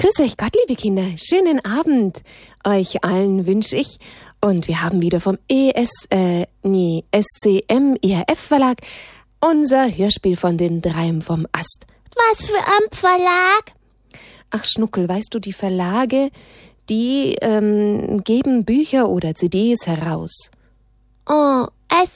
Grüß euch Gott, liebe Kinder. Schönen Abend. Euch allen wünsche ich. Und wir haben wieder vom SCM-ERF Verlag unser Hörspiel von den Dreien vom Ast. Was für ein Verlag? Ach Schnuckel, weißt du, die Verlage, die geben Bücher oder CDs heraus. Oh,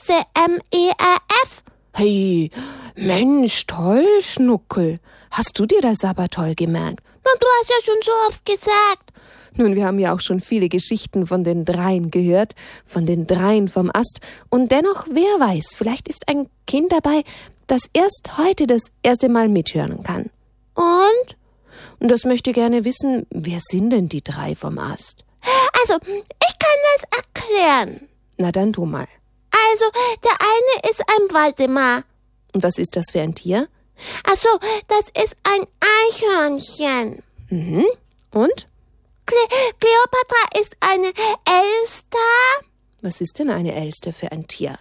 SCM-ERF? Hey, Mensch, toll, Schnuckel. Hast du dir das aber toll gemerkt? Na, du hast ja schon so oft gesagt. Nun, wir haben ja auch schon viele Geschichten von den Dreien gehört, von den Dreien vom Ast. Und dennoch, wer weiß, vielleicht ist ein Kind dabei, das erst heute das erste Mal mithören kann. Und das möchte gerne wissen, wer sind denn die Drei vom Ast? Also, ich kann das erklären. Na dann tu mal. Also, der eine ist ein Waldemar. Und was ist das für ein Tier? Ach so, das ist ein Eichhörnchen. Mhm. Und? Kleopatra ist eine Elster. Was ist denn eine Elster für ein Tier?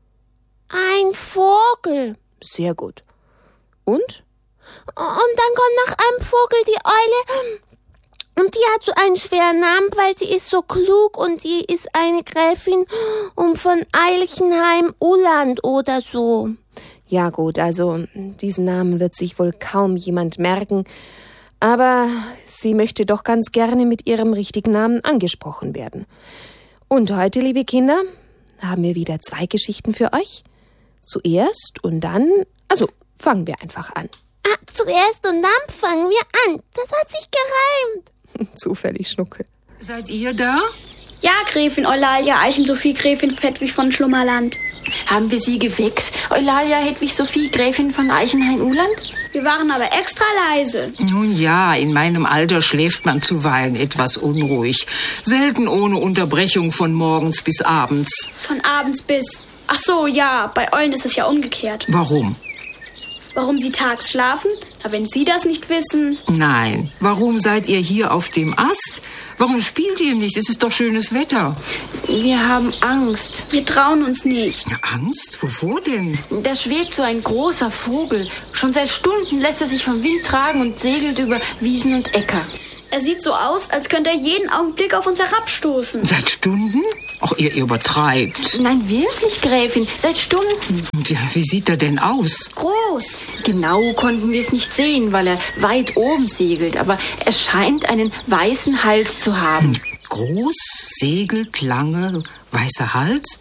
Ein Vogel. Sehr gut. Und? Und dann kommt nach einem Vogel die Eule. Und die hat so einen schweren Namen, weil sie ist so klug und sie ist eine Gräfin von Eichenheim-Ulland oder so. Ja gut, also diesen Namen wird sich wohl kaum jemand merken. Aber sie möchte doch ganz gerne mit ihrem richtigen Namen angesprochen werden. Und heute, liebe Kinder, haben wir wieder 2 Geschichten für euch. Zuerst und dann, also fangen wir einfach an. Zuerst und dann fangen wir an. Das hat sich gereimt. Zufällig, Schnuckel. Seid ihr da? Ja, Gräfin Eulalia Eichen-Sophie, Gräfin Hedwig von Schlummerland. Haben wir Sie geweckt, Eulalia Hedwig Sophie, Gräfin von Eichenhain-Uland? Wir waren aber extra leise. Nun ja, in meinem Alter schläft man zuweilen etwas unruhig. Selten ohne Unterbrechung von morgens bis abends. Von abends bis... Ach so, ja, bei Eulen ist es ja umgekehrt. Warum? Warum Sie tags schlafen? Na, wenn Sie das nicht wissen... Nein, warum seid ihr hier auf dem Ast? Warum spielt ihr nicht? Es ist doch schönes Wetter. Wir haben Angst. Wir trauen uns nicht. Ja, Angst? Wovor denn? Da schwebt so ein großer Vogel. Schon seit Stunden lässt er sich vom Wind tragen und segelt über Wiesen und Äcker. Er sieht so aus, als könnte er jeden Augenblick auf uns herabstoßen. Seit Stunden? Ach, ihr übertreibt. Nein, wirklich, Gräfin. Seit Stunden. Ja, wie sieht er denn aus? Groß. Genau konnten wir es nicht sehen, weil er weit oben segelt. Aber er scheint einen weißen Hals zu haben. Groß, segelt, lange, weißer Hals?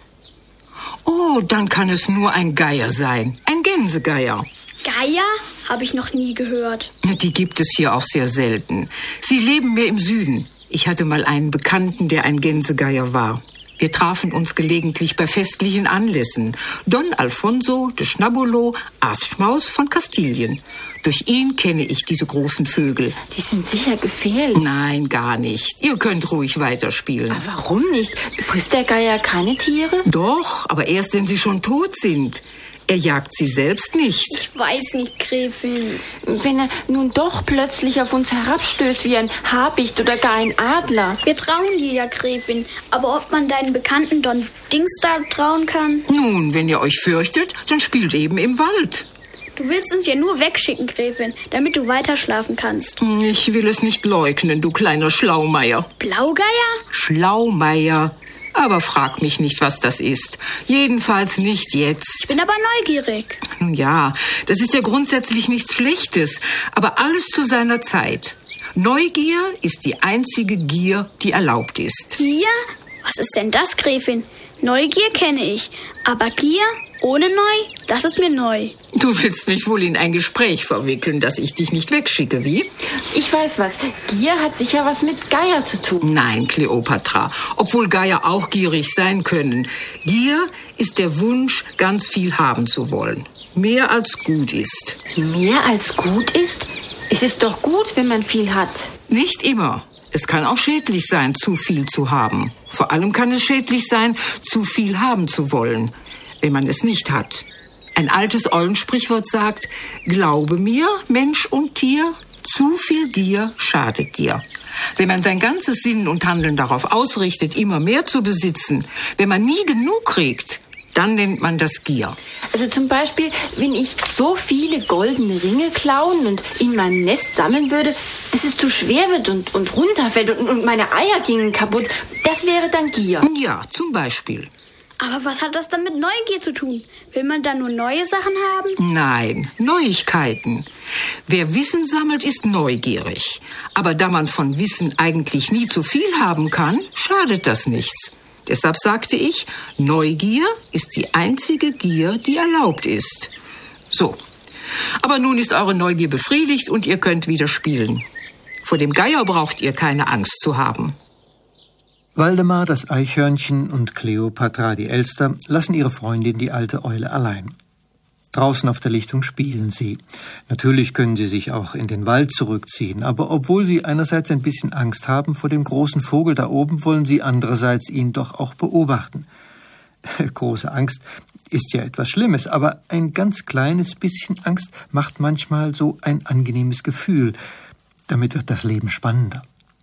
Oh, dann kann es nur ein Geier sein. Ein Gänsegeier. Geier? Habe ich noch nie gehört. Die gibt es hier auch sehr selten. Sie leben mehr im Süden. Ich hatte mal einen Bekannten, der ein Gänsegeier war. Wir trafen uns gelegentlich bei festlichen Anlässen. Don Alfonso de Schnabolo, Aasschmaus von Kastilien. Durch ihn kenne ich diese großen Vögel. Die sind sicher gefährlich. Nein, gar nicht. Ihr könnt ruhig weiterspielen. Aber warum nicht? Frisst der Geier keine Tiere? Doch, aber erst, wenn sie schon tot sind. Er jagt sie selbst nicht. Ich weiß nicht, Gräfin. Wenn er nun doch plötzlich auf uns herabstößt wie ein Habicht oder gar ein Adler. Wir trauen dir ja, Gräfin. Aber ob man deinen Bekannten Don Dingsda trauen kann? Nun, wenn ihr euch fürchtet, dann spielt eben im Wald. Du willst uns ja nur wegschicken, Gräfin, damit du weiter schlafen kannst. Ich will es nicht leugnen, du kleiner Schlaumeier. Blaugeier? Schlaumeier. Aber frag mich nicht, was das ist. Jedenfalls nicht jetzt. Ich bin aber neugierig. Nun ja, das ist ja grundsätzlich nichts Schlechtes, aber alles zu seiner Zeit. Neugier ist die einzige Gier, die erlaubt ist. Gier? Was ist denn das, Gräfin? Neugier kenne ich, aber Gier ohne neu, das ist mir neu. Du willst mich wohl in ein Gespräch verwickeln, dass ich dich nicht wegschicke, wie? Ich weiß was. Gier hat sicher was mit Geier zu tun. Nein, Kleopatra, obwohl Geier auch gierig sein können. Gier ist der Wunsch, ganz viel haben zu wollen. Mehr als gut ist. Mehr als gut ist? Es ist doch gut, wenn man viel hat. Nicht immer. Es kann auch schädlich sein, zu viel zu haben. Vor allem kann es schädlich sein, zu viel haben zu wollen, wenn man es nicht hat. Ein altes Eulensprichwort sagt, glaube mir, Mensch und Tier, zu viel Gier schadet dir. Wenn man sein ganzes Sinnen und Handeln darauf ausrichtet, immer mehr zu besitzen, wenn man nie genug kriegt, Dann nennt man das Gier. Also zum Beispiel, wenn ich so viele goldene Ringe klauen und in meinem Nest sammeln würde, bis es zu schwer wird und runterfällt und meine Eier gingen kaputt, das wäre dann Gier. Ja, zum Beispiel. Aber was hat das dann mit Neugier zu tun? Will man dann nur neue Sachen haben? Nein, Neuigkeiten. Wer Wissen sammelt, ist neugierig. Aber da man von Wissen eigentlich nie zu viel haben kann, schadet das nichts. Deshalb sagte ich, Neugier ist die einzige Gier, die erlaubt ist. So, aber nun ist eure Neugier befriedigt und ihr könnt wieder spielen. Vor dem Geier braucht ihr keine Angst zu haben. Waldemar, das Eichhörnchen und Kleopatra, die Elster, lassen ihre Freundin, die alte Eule, allein. Draußen auf der Lichtung spielen sie. Natürlich können sie sich auch in den Wald zurückziehen, aber obwohl sie einerseits ein bisschen Angst haben vor dem großen Vogel da oben, wollen sie andererseits ihn doch auch beobachten. Große Angst ist ja etwas Schlimmes, aber ein ganz kleines bisschen Angst macht manchmal so ein angenehmes Gefühl. Damit wird das Leben spannender.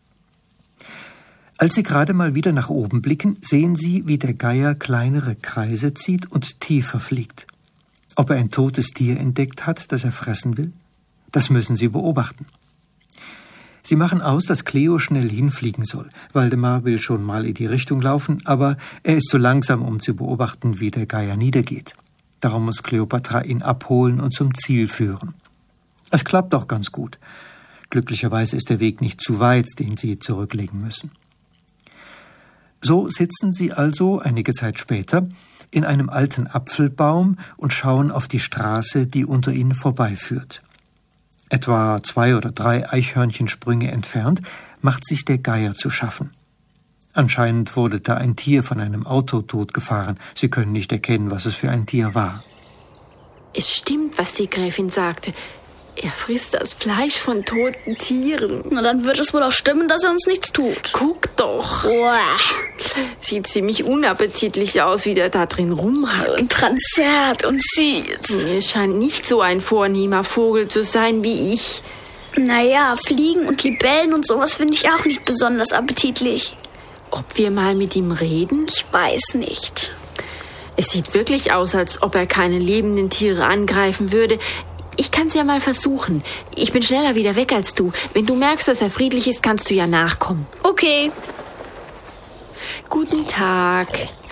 Als sie gerade mal wieder nach oben blicken, sehen sie, wie der Geier kleinere Kreise zieht und tiefer fliegt. Ob er ein totes Tier entdeckt hat, das er fressen will? Das müssen sie beobachten. Sie machen aus, dass Cleo schnell hinfliegen soll. Waldemar will schon mal in die Richtung laufen, aber er ist zu langsam, um zu beobachten, wie der Geier niedergeht. Darum muss Kleopatra ihn abholen und zum Ziel führen. Es klappt auch ganz gut. Glücklicherweise ist der Weg nicht zu weit, den sie zurücklegen müssen. So sitzen sie also einige Zeit später in einem alten Apfelbaum und schauen auf die Straße, die unter ihnen vorbeiführt. Etwa 2 oder 3 Eichhörnchensprünge entfernt macht sich der Geier zu schaffen. Anscheinend wurde da ein Tier von einem Auto totgefahren. Sie können nicht erkennen, was es für ein Tier war. Es stimmt, was die Gräfin sagte. Er frisst das Fleisch von toten Tieren. Na, dann wird es wohl auch stimmen, dass er uns nichts tut. Guck doch. Uah. Sieht ziemlich unappetitlich aus, wie der da drin rumhackt. Und tranzert und zieht. Er scheint nicht so ein vornehmer Vogel zu sein wie ich. Naja, Fliegen und Libellen und sowas finde ich auch nicht besonders appetitlich. Ob wir mal mit ihm reden? Ich weiß nicht. Es sieht wirklich aus, als ob er keine lebenden Tiere angreifen würde. Ich kann es ja mal versuchen. Ich bin schneller wieder weg als du. Wenn du merkst, dass er friedlich ist, kannst du ja nachkommen. Okay. Guten Tag.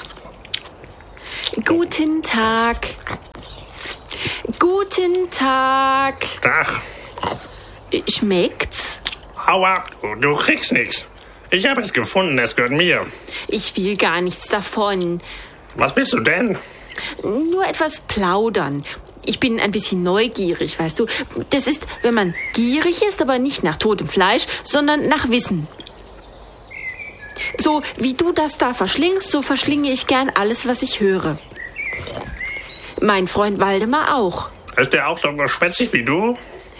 Guten Tag. Guten Tag. Tag. Schmeckt's? Hau ab, du kriegst nichts. Ich habe es gefunden, es gehört mir. Ich will gar nichts davon. Was willst du denn? Nur etwas plaudern. Ich bin ein bisschen neugierig, weißt du. Das ist, wenn man gierig ist, aber nicht nach totem Fleisch, sondern nach Wissen. So wie du das da verschlingst, so verschlinge ich gern alles, was ich höre. Mein Freund Waldemar auch. Ist der auch so geschwätzig wie du?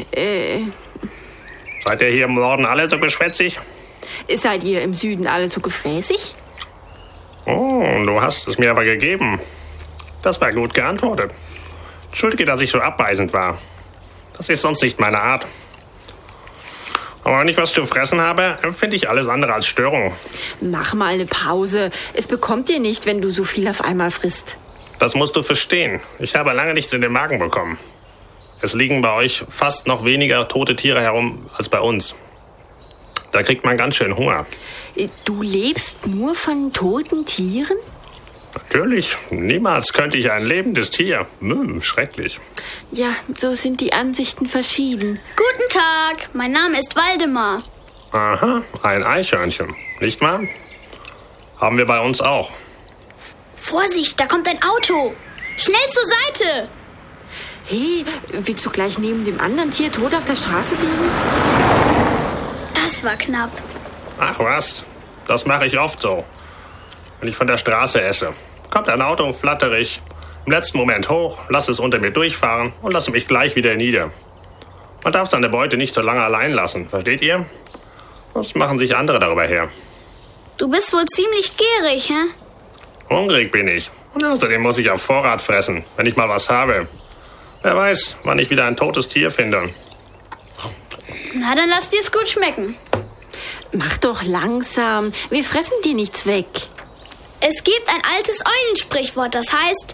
Seid ihr hier im Norden alle so geschwätzig? Seid ihr im Süden alle so gefräßig? Oh, du hast es mir aber gegeben. Das war gut geantwortet. Entschuldige, dass ich so abweisend war. Das ist sonst nicht meine Art. Aber wenn ich was zu fressen habe, empfinde ich alles andere als Störung. Mach mal eine Pause. Es bekommt dir nicht, wenn du so viel auf einmal frisst. Das musst du verstehen. Ich habe lange nichts in den Magen bekommen. Es liegen bei euch fast noch weniger tote Tiere herum als bei uns. Da kriegt man ganz schön Hunger. Du lebst nur von toten Tieren? Natürlich. Niemals könnte ich ein lebendes Tier. Schrecklich. Ja, so sind die Ansichten verschieden. Guten Tag, mein Name ist Waldemar. Aha, ein Eichhörnchen, nicht wahr? Haben wir bei uns auch. Vorsicht, da kommt ein Auto. Schnell zur Seite. Hey, willst du gleich neben dem anderen Tier tot auf der Straße liegen? Das war knapp. Ach was, das mache ich oft so. Wenn ich von der Straße esse, kommt ein Auto, flattere ich im letzten Moment hoch, lasse es unter mir durchfahren und lasse mich gleich wieder nieder. Man darf seine Beute nicht so lange allein lassen, versteht ihr? Sonst machen sich andere darüber her. Du bist wohl ziemlich gierig, hä? Hungrig bin ich. Und außerdem muss ich auf Vorrat fressen, wenn ich mal was habe. Wer weiß, wann ich wieder ein totes Tier finde. Na, dann lass dir es gut schmecken. Mach doch langsam. Wir fressen dir nichts weg. Es gibt ein altes Eulensprichwort, das heißt,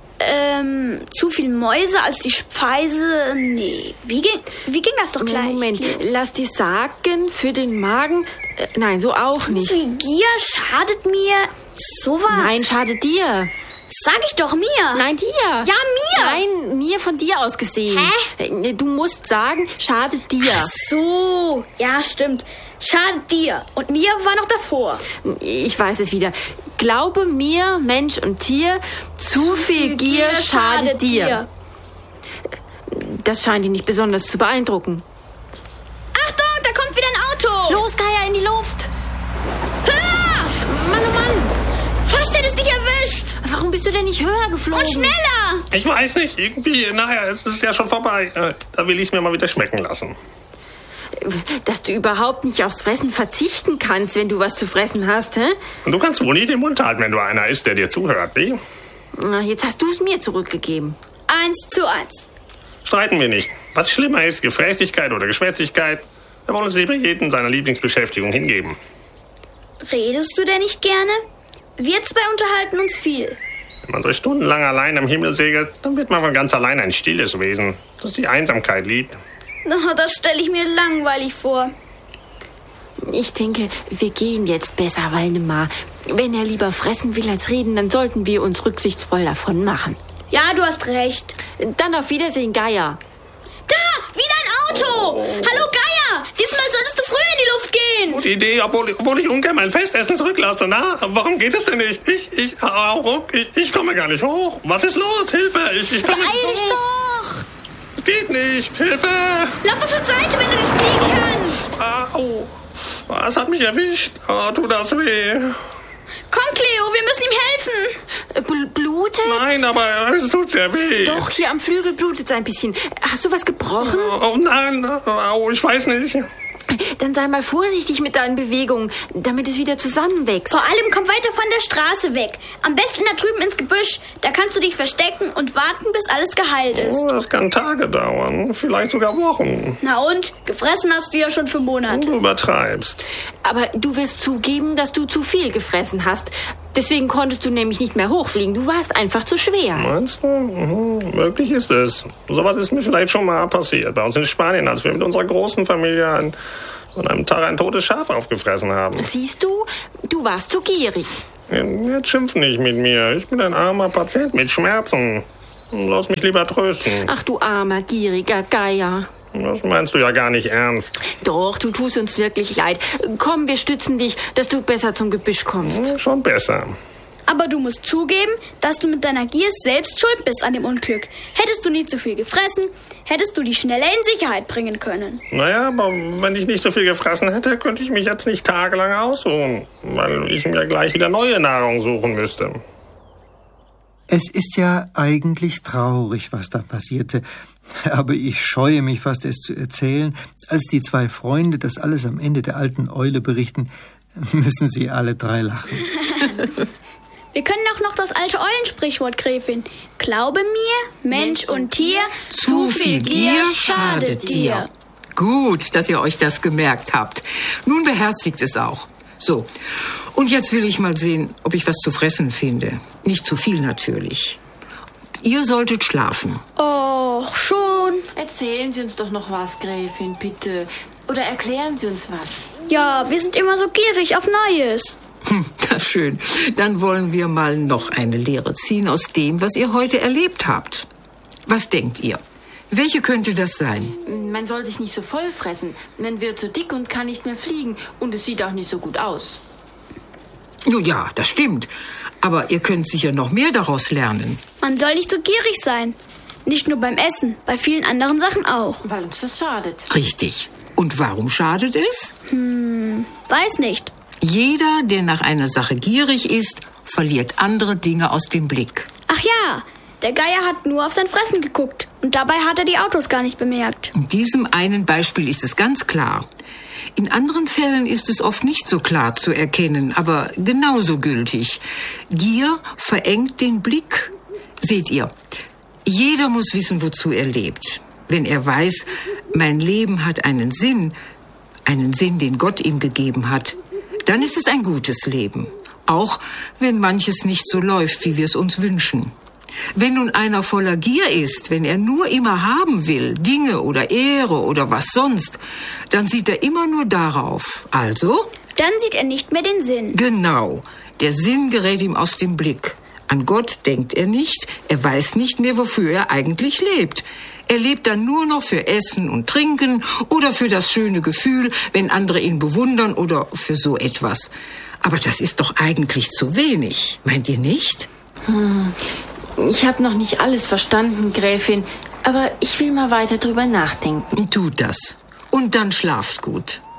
zu viel Mäuse als die Speise. Nee, wie ging das doch gleich? Moment, lass dir sagen, für den Magen, nein, so auch nicht. Zu viel Gier schadet mir sowas. Nein, schadet dir. Sag ich doch mir. Nein, dir. Ja, mir. Nein, mir von dir aus gesehen. Hä? Du musst sagen, schadet dir. Ach so, ja, stimmt. Schadet dir. Und mir war noch davor. Ich weiß es wieder. Glaube mir, Mensch und Tier, zu viel Gier schadet dir. Das scheint ihn nicht besonders zu beeindrucken. Achtung, da kommt wieder ein Auto. Los, Geier, in die Luft. Höher! Mann, oh Mann. Fast hätte es dich erwischt. Warum bist du denn nicht höher geflogen? Und schneller. Ich weiß nicht, irgendwie, naja, es ist ja schon vorbei. Da will ich es mir mal wieder schmecken lassen. Dass du überhaupt nicht aufs Fressen verzichten kannst, wenn du was zu fressen hast, hä? Und du kannst wohl nie den Mund halten, wenn du einer isst, der dir zuhört, wie? Na, jetzt hast du es mir zurückgegeben. 1:1. Streiten wir nicht. Was schlimmer ist, Gefräßigkeit oder Geschwätzigkeit, wir wollen uns lieber jeden seiner Lieblingsbeschäftigung hingeben. Redest du denn nicht gerne? Wir zwei unterhalten uns viel. Wenn man so stundenlang allein am Himmel segelt, dann wird man von ganz allein ein stilles Wesen, das die Einsamkeit liebt. Na, das stelle ich mir langweilig vor. Ich denke, wir gehen jetzt besser, Waldemar. Wenn er lieber fressen will als reden, dann sollten wir uns rücksichtsvoll davon machen. Ja, du hast recht. Dann auf Wiedersehen, Geier. Da, wieder ein Auto. Hallo, Geier. Diesmal solltest du früher in die Luft gehen. Gute Idee, obwohl ich ungern mein Festessen zurücklasse. Na, warum geht es denn nicht? Ich komme gar nicht hoch. Was ist los? Hilfe! Ich komme nicht Beeil dich hoch. doch! Es geht nicht. Hilfe! Lauf doch zur Seite, wenn du nicht fliegen kannst. Au. Es hat mich erwischt. Oh, tut das weh. Komm, Cleo, wir müssen ihm helfen. Blutet? Nein, aber es tut sehr weh. Doch, hier am Flügel blutet es ein bisschen. Hast du was gebrochen? Oh nein, ich weiß nicht. Dann sei mal vorsichtig mit deinen Bewegungen, damit es wieder zusammenwächst. Vor allem komm weiter von der Straße weg. Am besten da drüben ins Gebüsch. Da kannst du dich verstecken und warten, bis alles geheilt ist. Oh, das kann Tage dauern, vielleicht sogar Wochen. Na und? Gefressen hast du ja schon für Monate. Du übertreibst. Aber du wirst zugeben, dass du zu viel gefressen hast. Deswegen konntest du nämlich nicht mehr hochfliegen. Du warst einfach zu schwer. Meinst du? Möglich ist es. Sowas ist mir vielleicht schon mal passiert. Bei uns in Spanien, als wir mit unserer großen Familie an einem Tag ein totes Schaf aufgefressen haben. Siehst du, du warst zu gierig. Jetzt schimpf nicht mit mir. Ich bin ein armer Patient mit Schmerzen. Lass mich lieber trösten. Ach du armer, gieriger Geier. Das meinst du ja gar nicht ernst. Doch, du tust uns wirklich leid. Komm, wir stützen dich, dass du besser zum Gebüsch kommst. Schon besser. Aber du musst zugeben, dass du mit deiner Gier selbst schuld bist an dem Unglück. Hättest du nie zu viel gefressen, hättest du dich schneller in Sicherheit bringen können. Naja, aber wenn ich nicht so viel gefressen hätte, könnte ich mich jetzt nicht tagelang ausruhen, weil ich mir gleich wieder neue Nahrung suchen müsste. Es ist ja eigentlich traurig, was da passierte. Aber ich scheue mich fast, es zu erzählen. Als die zwei Freunde das alles am Ende der alten Eule berichten, müssen sie alle drei lachen. Wir können auch noch das alte Eulensprichwort, Gräfin. Glaube mir, Mensch und Tier, Zu viel Gier schadet dir. Gut, dass ihr euch das gemerkt habt. Nun beherzigt es auch. So, und jetzt will ich mal sehen, ob ich was zu fressen finde. Nicht zu viel natürlich. Ihr solltet schlafen. Och, schon. Erzählen Sie uns doch noch was, Gräfin, bitte. Oder erklären Sie uns was. Ja, wir sind immer so gierig auf Neues. Na schön, dann wollen wir mal noch eine Lehre ziehen aus dem, was ihr heute erlebt habt. Was denkt ihr? Welche könnte das sein? Man soll sich nicht so voll fressen. Man wird zu dick und kann nicht mehr fliegen. Und es sieht auch nicht so gut aus. Nun ja, das stimmt. Aber ihr könnt sicher noch mehr daraus lernen. Man soll nicht so gierig sein. Nicht nur beim Essen, bei vielen anderen Sachen auch. Weil uns das schadet. Richtig. Und warum schadet es? Weiß nicht. Jeder, der nach einer Sache gierig ist, verliert andere Dinge aus dem Blick. Ach ja, der Geier hat nur auf sein Fressen geguckt. Und dabei hat er die Autos gar nicht bemerkt. In diesem einen Beispiel ist es ganz klar. In anderen Fällen ist es oft nicht so klar zu erkennen, aber genauso gültig. Gier verengt den Blick. Seht ihr, jeder muss wissen, wozu er lebt. Wenn er weiß, mein Leben hat einen Sinn, den Gott ihm gegeben hat, dann ist es ein gutes Leben. Auch wenn manches nicht so läuft, wie wir es uns wünschen. Wenn nun einer voller Gier ist, wenn er nur immer haben will, Dinge oder Ehre oder was sonst, dann sieht er immer nur darauf. Also? Dann sieht er nicht mehr den Sinn. Genau. Der Sinn gerät ihm aus dem Blick. An Gott denkt er nicht, er weiß nicht mehr, wofür er eigentlich lebt. Er lebt dann nur noch für Essen und Trinken oder für das schöne Gefühl, wenn andere ihn bewundern oder für so etwas. Aber das ist doch eigentlich zu wenig, meint ihr nicht? Ich habe noch nicht alles verstanden, Gräfin, aber ich will mal weiter drüber nachdenken. Tut das. Und dann schlaft gut.